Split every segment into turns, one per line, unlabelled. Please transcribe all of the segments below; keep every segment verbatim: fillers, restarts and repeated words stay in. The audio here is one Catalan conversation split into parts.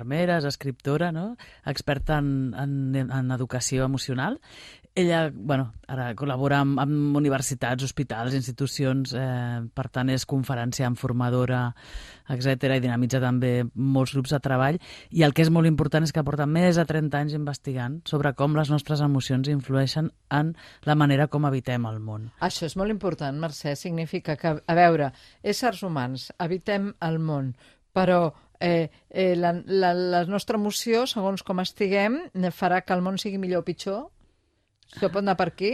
infermera, és escriptora, no? Experta en, en, en educació emocional. Ella, bueno, ara col·labora amb, amb universitats, hospitals, institucions, eh, per tant és conferenciant, formadora, etcètera, i dinamitza també molts grups de treball. I el que és molt important és que porta més de trenta anys investigant sobre com les nostres emocions influeixen en la manera com habitem el món.
Això és molt important, Mercè. Significa que, a veure, éssers humans, habitem el món, però eh, eh, la, la, la nostra emoció, segons com estiguem, farà que el món sigui millor o pitjor? Això pot anar per aquí?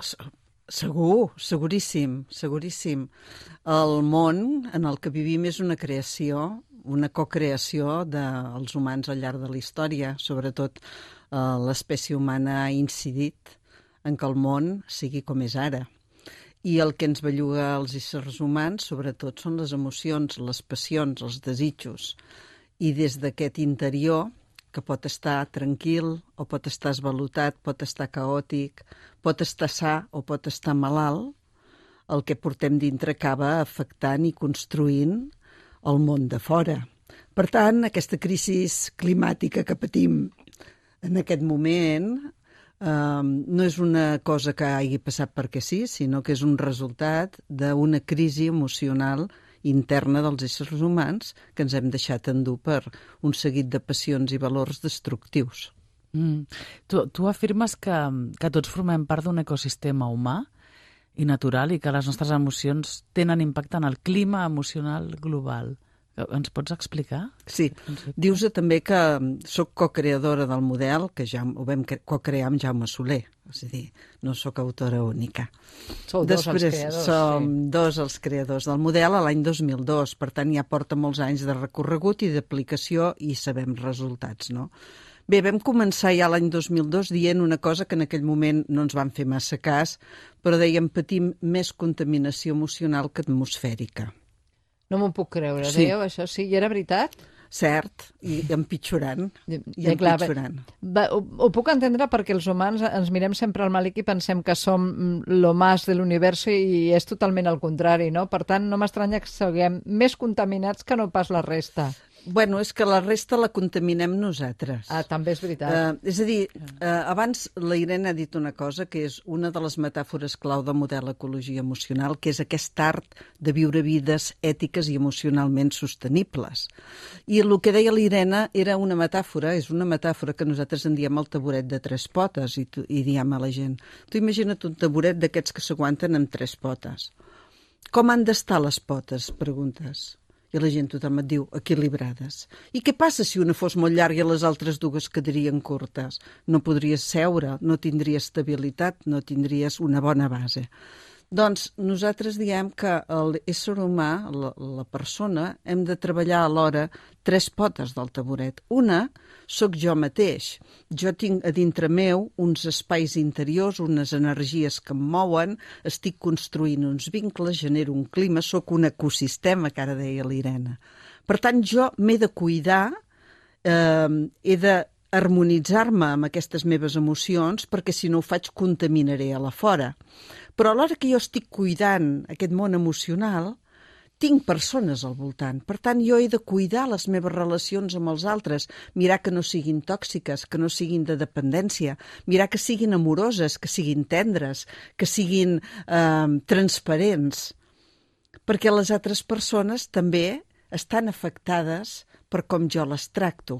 Segur, seguríssim, seguríssim. El món en el que vivim és una creació, una cocreació dels humans al llarg de la història. Sobretot eh, l'espècie humana ha incidit en que el món sigui com és ara. I el que ens belluga als éssers humans, sobretot, són les emocions, les passions, els desitjos. I des d'aquest interior, que pot estar tranquil o pot estar esvalotat, pot estar caòtic, pot estar sa o pot estar malalt, el que portem dintre acaba afectant i construint el món de fora. Per tant, aquesta crisi climàtica que patim en aquest moment eh, no és una cosa que hagi passat perquè sí, sinó que és un resultat d'una crisi emocional interna dels éssers humans que ens hem deixat endur per un seguit de passions i valors destructius.
Mm. Tu, tu afirmes que, que tots formem part d'un ecosistema humà i natural i que les nostres emocions tenen impacte en el clima emocional global. Ens pots explicar?
Sí. Dius també que sóc cocreadora del model, que ja ho vam cocrear amb Jaume Soler. És a dir, no sóc autora única.
Sou dos els creadors.
Som
sí.
dos els creadors del model a l'any dos mil dos. Per tant, ja porta molts anys de recorregut i d'aplicació i sabem resultats, no? Bé, vam començar ja l'any dos mil dos dient una cosa que en aquell moment no ens van fer massa cas, però dèiem patim més contaminació emocional que atmosfèrica.
No m'ho puc creure,
Sí.
dèieu això? Sí, i era veritat?
Cert, i empitjorant. I
Ja, clar,
empitjorant.
va, ho, ho puc entendre perquè els humans ens mirem sempre al malic i pensem que som lo más de l'univers i és totalment el contrari, no? Per tant, no m'estranya que siguem més contaminats que no pas la resta.
Bueno, és que la resta la contaminem nosaltres.
Ah, també és veritat.
Uh, és a dir, uh, abans la Irene ha dit una cosa que és una de les metàfores clau del model ecologia emocional, que és aquest art de viure vides ètiques i emocionalment sostenibles. I el que deia la Irene era una metàfora, és una metàfora que nosaltres en diem el taburet de tres potes i, tu, i diem a la gent. Tu imagina't un taburet d'aquests que s'aguanten amb tres potes. Com han d'estar les potes, preguntes? I la gent, tothom et diu, equilibrades. I què passa si una fos molt llarga i les altres dues quedarien curtes? No podries seure, no tindries estabilitat, no tindries una bona base. Doncs nosaltres diem que l'ésser humà, la, la persona, hem de treballar alhora tres potes del taburet. Una, sóc jo mateix. Jo tinc a dintre meu uns espais interiors, unes energies que em mouen, estic construint uns vincles, genero un clima, sóc un ecosistema, que ara deia l'Irene. Per tant, jo m'he de cuidar, eh, he de harmonitzar-me amb aquestes meves emocions perquè si no ho faig contaminaré a la fora. Però alhora que jo estic cuidant aquest món emocional, tinc persones al voltant. Per tant, jo he de cuidar les meves relacions amb els altres, mirar que no siguin tòxiques, que no siguin de dependència, mirar que siguin amoroses, que siguin tendres, que siguin eh, transparents. Perquè les altres persones també estan afectades per com jo les tracto.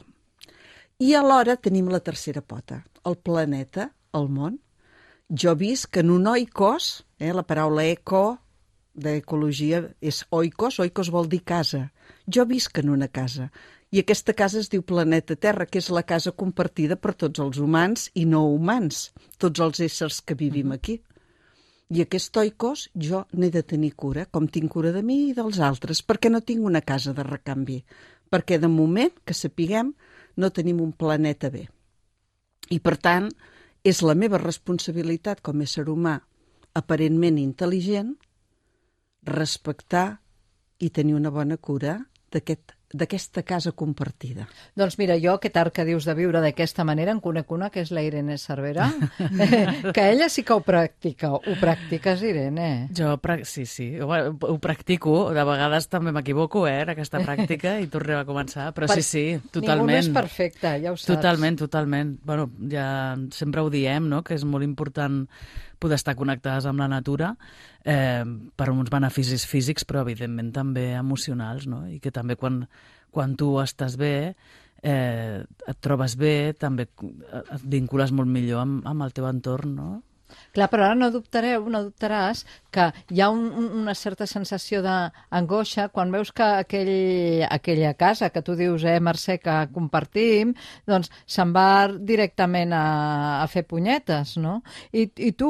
I alhora tenim la tercera pota, el planeta, el món. Jo visc en un oikos, eh, la paraula eco d'ecologia és oikos, oikos vol dir casa. Jo visc en una casa i aquesta casa es diu planeta Terra, que és la casa compartida per tots els humans i no humans, tots els éssers que vivim aquí. I aquest oikos jo n'he de tenir cura, com tinc cura de mi i dels altres, perquè no tinc una casa de recanvi, perquè de moment, que sapiguem, no tenim un planeta bé. I per tant, és la meva responsabilitat com a ésser humà aparentment intel·ligent respectar i tenir una bona cura d'aquest d'aquesta casa compartida?
Doncs mira, jo aquest art que dius de viure d'aquesta manera en conec una, que és la Irene Cervera, que ella sí que ho practica. Ho practiques, Irene?
Jo, sí, sí, ho, ho practico. De vegades també m'equivoco, eh, en aquesta pràctica, i tornem a començar. Però per... sí, sí, totalment.
Ningú no és perfecte, ja ho saps.
Totalment, totalment. Bueno, ja sempre ho diem, no?, que és molt important poder estar connectades amb la natura eh, per uns beneficis físics, però evidentment també emocionals, no? I que també quan, quan tu estàs bé, eh, et trobes bé, també et vincules molt millor amb, amb el teu entorn, no?
Clar, però ara no dubtareu, no dubtaràs que hi ha un, un, una certa sensació d'angoixa quan veus que aquell, aquella casa que tu dius, eh, Mercè, que compartim, doncs se'n va directament a, a fer punyetes, no? I, i tu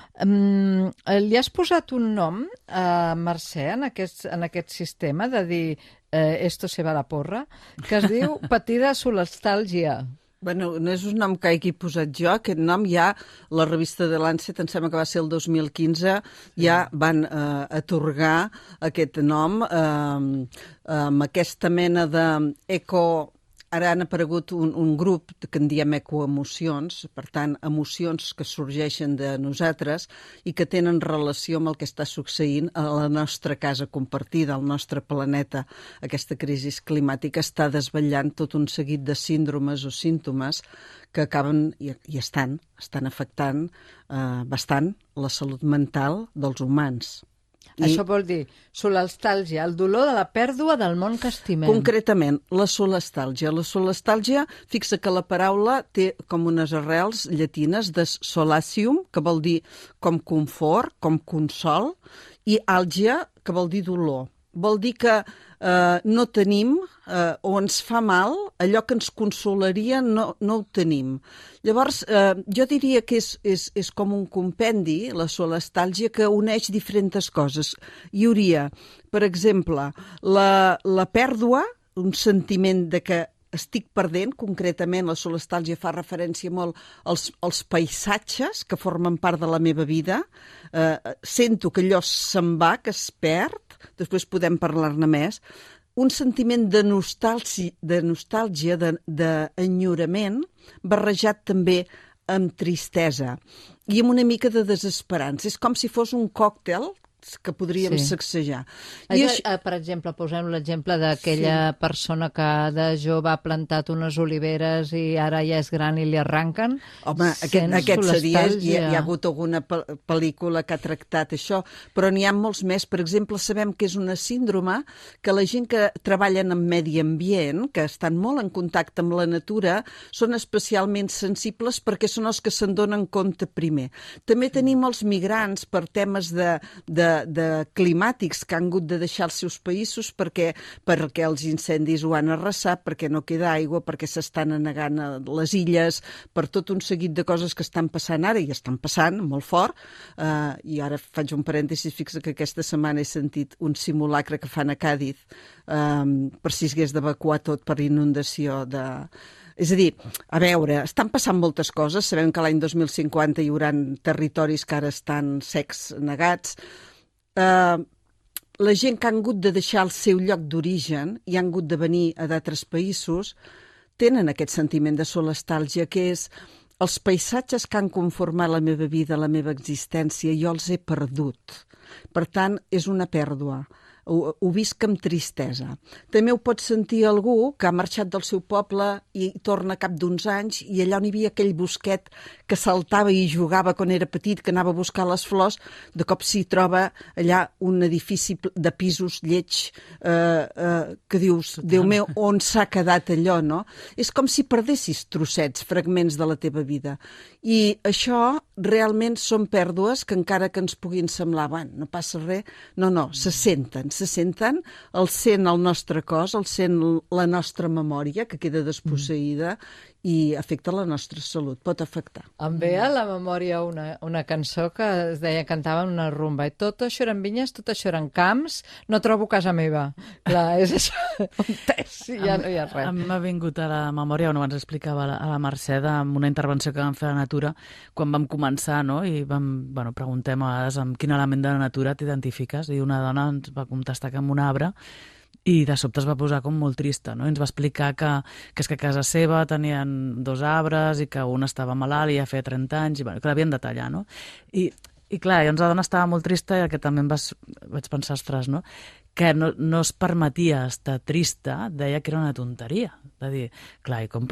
um, li has posat un nom a Mercè en aquest, en aquest sistema de dir eh, esto se va a la porra, que es diu patida solestàlgia.
Bueno, no és un nom que hagi posat jo, aquest nom ja, la revista de Lancet, em sembla que va ser el dos mil quinze, ja van eh, atorgar aquest nom eh, amb aquesta mena d'eco... Ara han aparegut un, un grup que en diem ecoemocions, per tant, emocions que sorgeixen de nosaltres i que tenen relació amb el que està succeint a la nostra casa compartida, al nostre planeta. Aquesta crisi climàtica està desvetllant tot un seguit de síndromes o símptomes que acaben i, i estan, estan afectant eh, bastant la salut mental dels humans.
I... Això vol dir solestàlgia, el dolor de la pèrdua del món que estimem.
Concretament, la solestàlgia. La solestàlgia, fixa que la paraula té com unes arrels llatines de solatium, que vol dir com confort, com consol, i àlgia, que vol dir dolor. Vol dir que eh, no tenim eh, o ens fa mal, allò que ens consolaria no, no ho tenim. Llavors, eh, jo diria que és, és, és com un compendi, la solestàlgia, que uneix diferents coses. Hi hauria, per exemple, la, la pèrdua, un sentiment de que estic perdent, concretament la solestàlgia fa referència molt als, als paisatges que formen part de la meva vida. Eh, sento que allò se'n va, que es perd, després podem parlar-ne més. Un sentiment de nostàlgia, de nostàlgia, de, d'enyorament, barrejat també amb tristesa i amb una mica de desesperança. És com si fos un còctel que podríem sí. sacsejar. I
això, això... Per exemple, posem l'exemple d'aquella sí. persona que de jove ha plantat unes oliveres i ara ja és gran i li arranquen.
Home, aquest, aquest seria, hi ha, hi ha hagut alguna pel·lícula que ha tractat això, però n'hi ha molts més. Per exemple, sabem que és una síndrome que la gent que treballen en medi ambient, que estan molt en contacte amb la natura, són especialment sensibles perquè són els que se'n donen compte primer. També tenim els migrants per temes de, de de climàtics que han hagut de deixar els seus països perquè, perquè els incendis ho han arrasat, perquè no queda aigua, perquè s'estan anegant a les illes, per tot un seguit de coses que estan passant ara i estan passant molt fort. Uh, I ara faig un parèntesi, fixa que aquesta setmana he sentit un simulacre que fan a Càdiz um, per si s'hagués d'evacuar tot per inundació de... És a dir, a veure, estan passant moltes coses. Sabem que l'any dos mil cinquanta hi haurà territoris que ara estan secs, negats. Uh, la gent que han hagut de deixar el seu lloc d'origen i han hagut de venir a d'altres països tenen aquest sentiment de solestàlgia, que és els paisatges que han conformat la meva vida, la meva existència, jo els he perdut. Per tant, és una pèrdua. Ho, ho visc amb tristesa. També ho pot sentir algú que ha marxat del seu poble i torna a cap d'uns anys i allà on hi havia aquell bosquet que saltava i jugava quan era petit, que anava a buscar les flors, de cop s'hi troba allà un edifici de pisos lleig eh, eh, que dius, Déu meu, on s'ha quedat allò, no? És com si perdessis trossets, fragments de la teva vida. I això realment són pèrdues que encara que ens puguin semblar, bueno, no passa res, no, no, se senten, se senten, el sent el nostre cos, el sent la nostra memòria, que queda desposseïda, i afecta la nostra salut, pot afectar.
Em ve a la memòria una, una cançó que es deia, cantava una rumba, i tot això eren vinyes, tot això eren camps, no trobo casa meva. Clar, és això, un test, i ja no hi ha res.
M'ha vingut a la memòria, on abans explicava a la Mercè, amb una intervenció que vam fer a la natura, quan vam començar, no?, i vam, bueno, preguntem a vegades amb quin element de la natura t'identifiques, i una dona ens va contestar que amb un arbre, i de sobte es va posar com molt trista, no? I ens va explicar que, que és que a casa seva tenien dos arbres i que un estava malalt i ja feia trenta anys, i bueno, que l'havien de tallar, no? I, i clar, llavors la dona estava molt trista i el que també em vas, vaig pensar, ostres, no? Que no, no es permetia estar trista, deia que era una tonteria. De dir, clar, i com